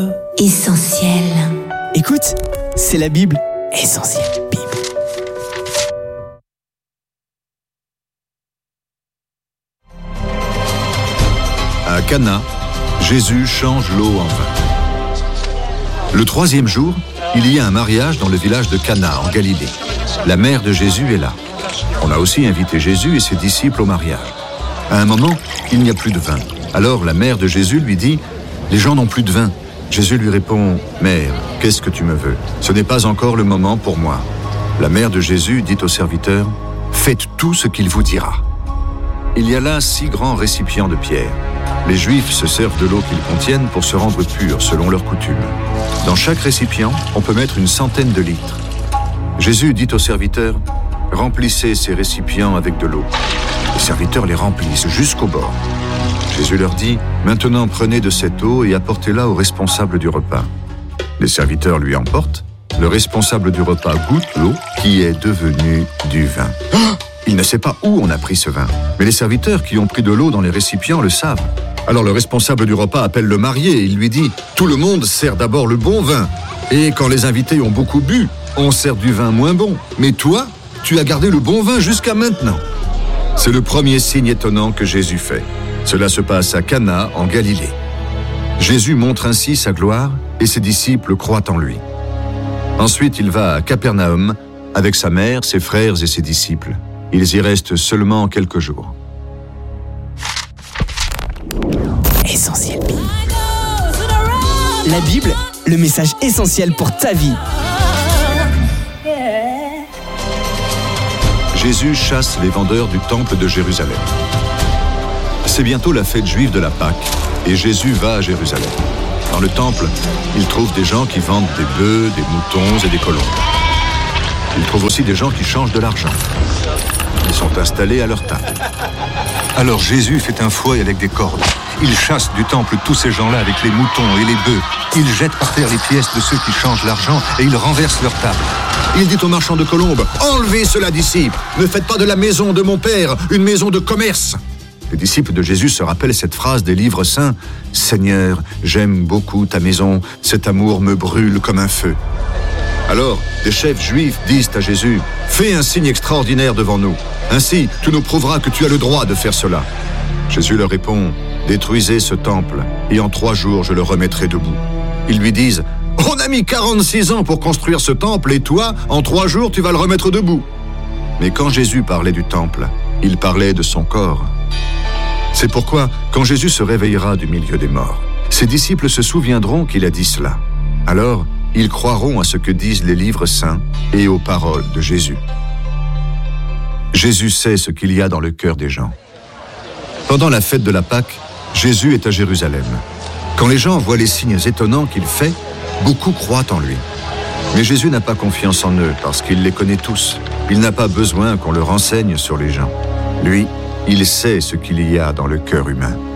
Essentiel. Écoute, c'est la Bible. Essentiel Bible. À Cana, Jésus change l'eau en vin. Le 3e jour, il y a un mariage dans le village de Cana, en Galilée. La mère de Jésus est là. On a aussi invité Jésus et ses disciples au mariage. À un moment, il n'y a plus de vin. Alors la mère de Jésus lui dit « Les gens n'ont plus de vin ». Jésus lui répond « Mère, qu'est-ce que tu me veux ? Ce n'est pas encore le moment pour moi. » La mère de Jésus dit aux serviteurs « Faites tout ce qu'il vous dira. » Il y a là 6 grands récipients de pierre. Les Juifs se servent de l'eau qu'ils contiennent pour se rendre purs selon leur coutume. Dans chaque récipient, on peut mettre une centaine de litres. Jésus dit aux serviteurs « Remplissez ces récipients avec de l'eau. » Les serviteurs les remplissent jusqu'au bord. Jésus leur dit « Maintenant prenez de cette eau et apportez-la au responsable du repas. » Les serviteurs lui emportent. Le responsable du repas goûte l'eau qui est devenue du vin. Il ne sait pas où on a pris ce vin. Mais les serviteurs qui ont pris de l'eau dans les récipients le savent. Alors le responsable du repas appelle le marié et il lui dit « Tout le monde sert d'abord le bon vin. Et quand les invités ont beaucoup bu, on sert du vin moins bon. Mais toi, tu as gardé le bon vin jusqu'à maintenant. » C'est le premier signe étonnant que Jésus fait. Cela se passe à Cana, en Galilée. Jésus montre ainsi sa gloire et ses disciples croient en lui. Ensuite, il va à Capernaum avec sa mère, ses frères et ses disciples. Ils y restent seulement quelques jours. Essentiel Bible. La Bible, le message essentiel pour ta vie. Jésus chasse les vendeurs du temple de Jérusalem. C'est bientôt la fête juive de la Pâque et Jésus va à Jérusalem. Dans le temple, il trouve des gens qui vendent des bœufs, des moutons et des colombes. Il trouve aussi des gens qui changent de l'argent. Ils sont installés à leur table. Alors Jésus fait un fouet avec des cordes. Il chasse du temple tous ces gens-là avec les moutons et les bœufs. Il jette par terre les pièces de ceux qui changent l'argent et il renverse leur table. Il dit aux marchands de colombes, « Enlevez cela d'ici! Ne faites pas de la maison de mon père une maison de commerce !» Les disciples de Jésus se rappellent cette phrase des livres saints, « Seigneur, j'aime beaucoup ta maison, cet amour me brûle comme un feu. » Alors, des chefs juifs disent à Jésus, « Fais un signe extraordinaire devant nous. Ainsi, tu nous prouveras que tu as le droit de faire cela. » Jésus leur répond, « Détruisez ce temple, et en 3 jours je le remettrai debout. » Ils lui disent, « On a mis 46 ans pour construire ce temple, et toi, en 3 jours, tu vas le remettre debout. » Mais quand Jésus parlait du temple, il parlait de son corps. C'est pourquoi, quand Jésus se réveillera du milieu des morts, ses disciples se souviendront qu'il a dit cela. Alors, ils croiront à ce que disent les livres saints et aux paroles de Jésus. Jésus sait ce qu'il y a dans le cœur des gens. Pendant la fête de la Pâque, Jésus est à Jérusalem. Quand les gens voient les signes étonnants qu'il fait, beaucoup croient en lui. Mais Jésus n'a pas confiance en eux parce qu'il les connaît tous. Il n'a pas besoin qu'on le renseigne sur les gens. Lui, il sait ce qu'il y a dans le cœur humain.